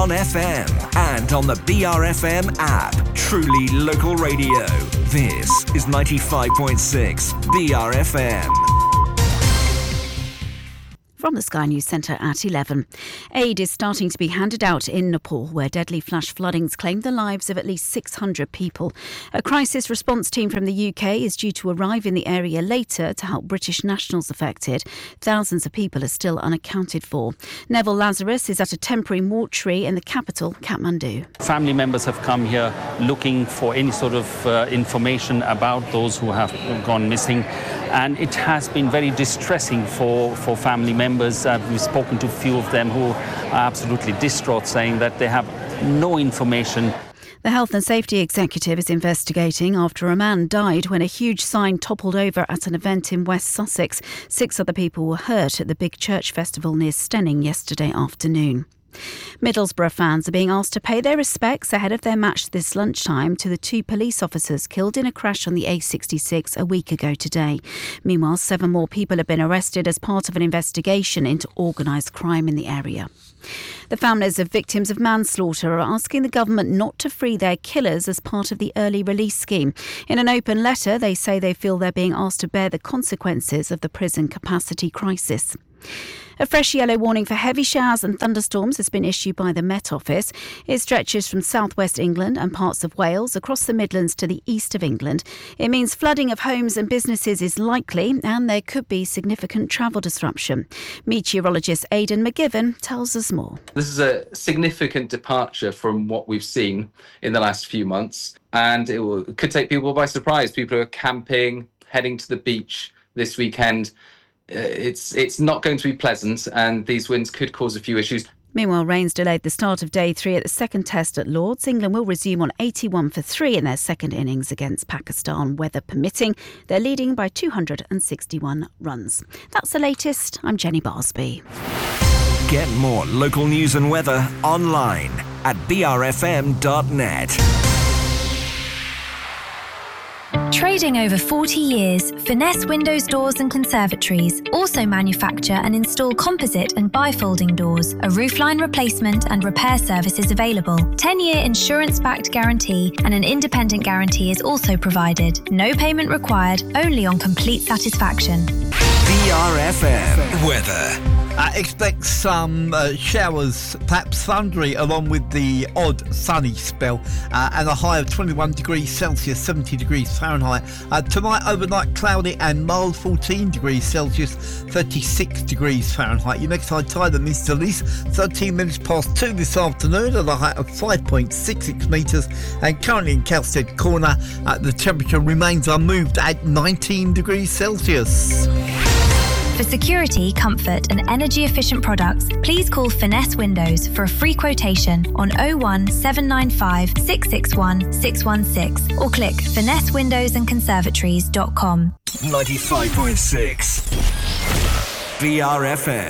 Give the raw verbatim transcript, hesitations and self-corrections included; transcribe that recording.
on F M and on the B R F M app. Truly local radio. This is ninety-five point six B R F M. From the Sky News Centre at eleven. Aid is starting to be handed out in Nepal, where deadly flash floodings claimed the lives of at least six hundred people. A crisis response team from the U K is due to arrive in the area later to help British nationals affected. Thousands of people are still unaccounted for. Neville Lazarus is at a temporary mortuary in the capital, Kathmandu. Family members have come here looking for any sort of uh, information about those who have gone missing. And it has been very distressing for, for family members. Uh, we've spoken to a few of them who are absolutely distraught, saying that they have no information. The Health and Safety Executive is investigating after a man died when a huge sign toppled over at an event in West Sussex. Six other people were hurt at the Big Church Festival near Stenning yesterday afternoon. Middlesbrough fans are being asked to pay their respects ahead of their match this lunchtime to the two police officers killed in a crash on the A sixty-six a week ago today. Meanwhile, seven more people have been arrested as part of an investigation into organised crime in the area. The families of victims of manslaughter are asking the government not to free their killers as part of the early release scheme. In an open letter, they say they feel they're being asked to bear the consequences of the prison capacity crisis. A fresh yellow warning for heavy showers and thunderstorms has been issued by the Met Office. It stretches from southwest England and parts of Wales across the Midlands to the east of England. It means flooding of homes and businesses is likely and there could be significant travel disruption. Meteorologist Aidan McGiven tells us more. This is a significant departure from what we've seen in the last few months, and it, will, it could take people by surprise. People who are camping, heading to the beach this weekend. Uh, it's it's not going to be pleasant, and these winds could cause a few issues. Meanwhile, rains delayed the start of day three at the second test at Lords. England will resume on eighty-one for three in their second innings against Pakistan, weather permitting. They're leading by two hundred sixty-one runs. That's the latest. I'm Jenny Barsby. Get more local news and weather online at b r f m dot net. Trading over forty years, Finesse Windows Doors and Conservatories also manufacture and install composite and bifolding doors. A roofline replacement and repair service is available. ten-year insurance-backed guarantee and an independent guarantee is also provided. No payment required, only on complete satisfaction. B R F M weather. Uh, expect some uh, showers, perhaps thundery, along with the odd sunny spell, uh, and a high of twenty-one degrees Celsius, seventy degrees Fahrenheit. Uh, tonight, overnight, cloudy and mild, fourteen degrees Celsius, thirty-six degrees Fahrenheit. Your next high tide at Mister Lease, thirteen minutes past two this afternoon, at a height of five point six six metres. And currently in Kelstead Corner, uh, the temperature remains unmoved at nineteen degrees Celsius. For security, comfort and energy-efficient products, please call Finesse Windows for a free quotation on oh one seven nine five six six one six one six or click finesse windows and conservatories dot com. ninety-five point six B R F M.